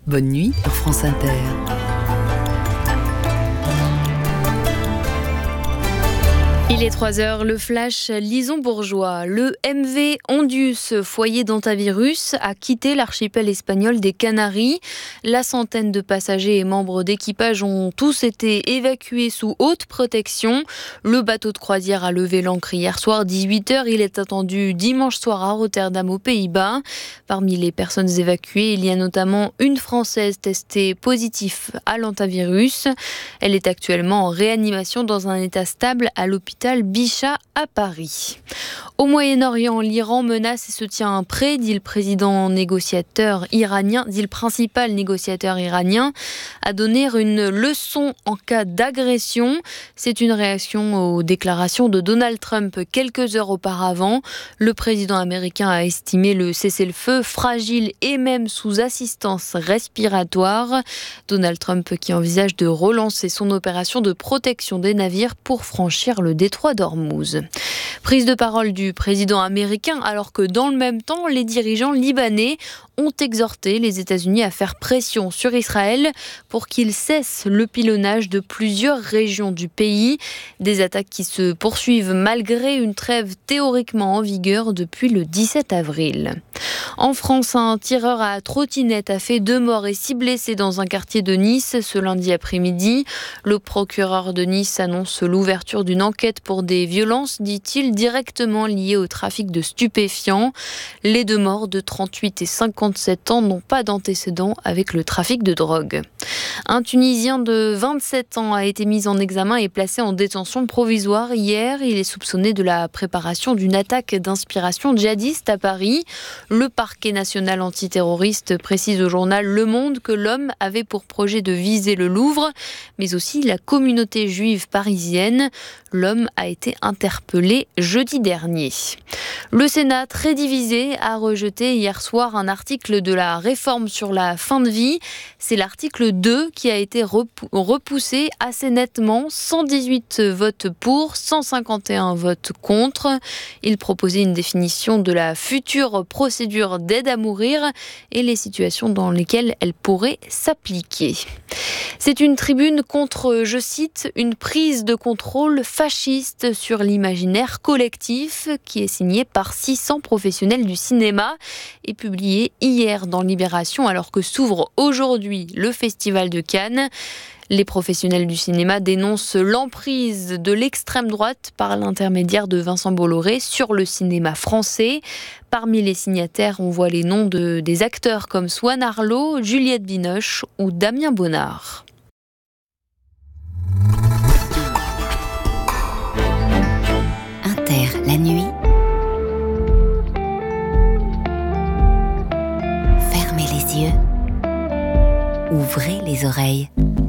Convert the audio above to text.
Bonne nuit sur France Inter. Il est 3h, le flash Lison-Bourgeois. Le MV Ondius, foyer d'hantavirus, a quitté l'archipel espagnol des Canaries. La centaine de passagers et membres d'équipage ont tous été évacués sous haute protection. Le bateau de croisière a levé l'ancre hier soir 18h. Il est attendu dimanche soir à Rotterdam aux Pays-Bas. Parmi les personnes évacuées, il y a notamment une Française testée positive à l'hantavirus. Elle est actuellement en réanimation dans un état stable à l'hôpital Bichat à Paris. Au Moyen-Orient, l'Iran menace et se tient prêt, dit le principal négociateur iranien, à donner une leçon en cas d'agression. C'est une réaction aux déclarations de Donald Trump quelques heures auparavant. Le président américain a estimé le cessez-le-feu fragile et même sous assistance respiratoire. Donald Trump qui envisage de relancer son opération de protection des navires pour franchir le détroit d'Ormuz. Prise de parole du président américain alors que dans le même temps, les dirigeants libanais ont exhorté les États-Unis à faire pression sur Israël pour qu'il cesse le pilonnage de plusieurs régions du pays. Des attaques qui se poursuivent malgré une trêve théoriquement en vigueur depuis le 17 avril. En France, un tireur à trottinette a fait 2 morts et 6 blessés dans un quartier de Nice ce lundi après-midi. Le procureur de Nice annonce l'ouverture d'une enquête pour des violences, dit-il, directement liées au trafic de stupéfiants. Les 2 morts de 38 et 57 ans n'ont pas d'antécédent avec le trafic de drogue. Un Tunisien de 27 ans a été mis en examen et placé en détention provisoire hier. Il est soupçonné de la préparation d'une attaque d'inspiration djihadiste à Paris. Le parquet national antiterroriste précise au journal Le Monde que l'homme avait pour projet de viser le Louvre, mais aussi la communauté juive parisienne. L'homme a été interpellé jeudi dernier. Le Sénat, très divisé, a rejeté hier soir un article de la réforme sur la fin de vie. C'est l'article 2 qui a été repoussé assez nettement. 118 votes pour, 151 votes contre. Il proposait une définition de la future procédure d'aide à mourir et les situations dans lesquelles elle pourrait s'appliquer. C'est une tribune contre, je cite, une prise de contrôle fasciste sur l'imaginaire collectif qui est signée par 600 professionnels du cinéma et publiée hier dans Libération alors que s'ouvre aujourd'hui le Festival de Cannes. Les professionnels du cinéma dénoncent l'emprise de l'extrême droite par l'intermédiaire de Vincent Bolloré sur le cinéma français. Parmi les signataires, on voit les noms des acteurs comme Swan Arlo, Juliette Binoche ou Damien Bonnard. Inter, la nuit. Fermez les yeux. Ouvrez les oreilles.